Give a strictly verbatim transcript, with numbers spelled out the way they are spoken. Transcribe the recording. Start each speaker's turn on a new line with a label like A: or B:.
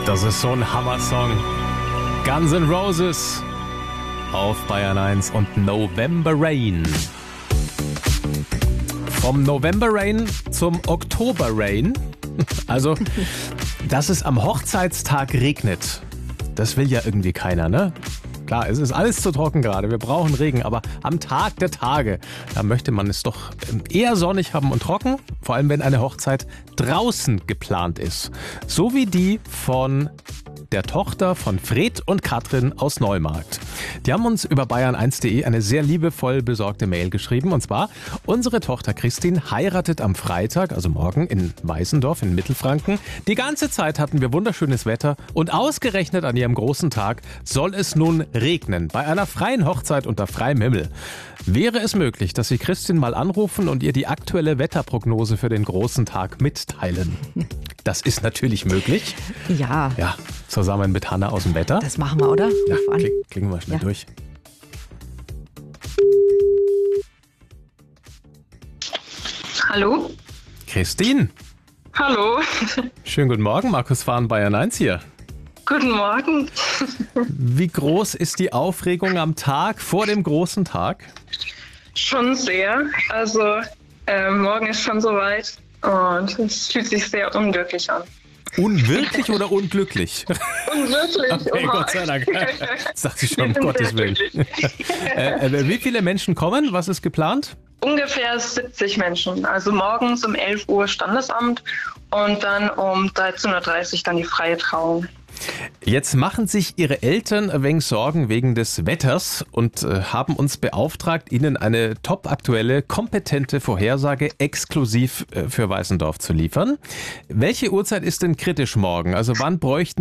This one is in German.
A: Das ist so ein Hammer-Song. Guns N' Roses auf Bayern eins und November Rain. Vom November Rain zum Oktober Rain. Also, dass es am Hochzeitstag regnet, das will ja irgendwie keiner, ne? Klar, es ist alles zu trocken gerade, wir brauchen Regen, aber am Tag der Tage, da möchte man es doch eher sonnig haben und trocken, vor allem wenn eine Hochzeit draußen geplant ist. So wie die von der Tochter von Fred und Katrin aus Neumarkt. Die haben uns über bayern eins punkt de eine sehr liebevoll besorgte Mail geschrieben. Und zwar, unsere Tochter Christine heiratet am Freitag, also morgen, in Weißendorf in Mittelfranken. Die ganze Zeit hatten wir wunderschönes Wetter und ausgerechnet an ihrem großen Tag soll es nun regnen. Bei einer freien Hochzeit unter freiem Himmel. Wäre es möglich, dass Sie Christine mal anrufen und ihr die aktuelle Wetterprognose für den großen Tag mitteilen? Das ist natürlich möglich.
B: Ja.
A: Ja, zusammen mit Hanna aus dem Wetter.
B: Das machen wir, oder?
A: Ja,
B: Ruf an.
A: klick, klicken wir schnell
B: Ja.
A: durch.
C: Hallo?
A: Christine,
C: Hallo.
A: schönen guten Morgen. Markus Fahn, Bayern eins hier.
C: Guten Morgen.
A: Wie groß ist die Aufregung am Tag vor dem großen Tag?
C: Schon sehr. Also äh, morgen ist schon soweit und es fühlt sich sehr unwirklich an.
A: Unwirklich oder unglücklich?
C: Unwirklich.
A: Okay,
C: oha.
A: Gott sei Dank. Das dachte ich schon, um
C: Wir sind
A: Gottes
C: sehr
A: Willen.
C: glücklich.
A: Äh, äh, wie viele Menschen kommen? Was ist geplant?
C: Ungefähr siebzig Menschen. Also morgens um elf Uhr Standesamt und dann um dreizehn Uhr dreißig dann die freie Trauung.
A: Jetzt machen sich Ihre Eltern ein wenig Sorgen wegen des Wetters und äh, haben uns beauftragt, Ihnen eine topaktuelle, kompetente Vorhersage exklusiv äh, für Weißendorf zu liefern. Welche Uhrzeit ist denn kritisch morgen? Also wann bräuchten